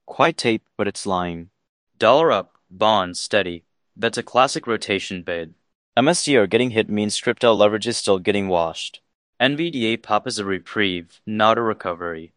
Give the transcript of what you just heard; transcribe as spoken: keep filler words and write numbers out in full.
Quite tape, but it's lying. Dollar up, bonds steady. That's a classic rotation bid. M S D R getting hit means stripped out leverage is still getting washed. N V D A pop is a reprieve, not a recovery.